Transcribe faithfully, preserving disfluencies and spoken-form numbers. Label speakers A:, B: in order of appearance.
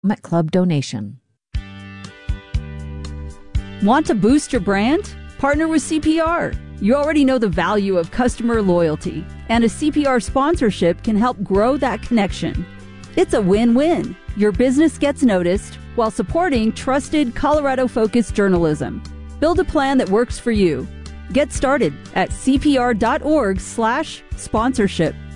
A: Met Club donation.
B: Want to boost your brand? Partner with C P R. You already know the value of customer loyalty, and a C P R sponsorship can help grow that connection. It's a win-win. Your business gets noticed while supporting trusted Colorado-focused journalism. Build a plan that works for you. Get started at c p r dot org slash sponsorship.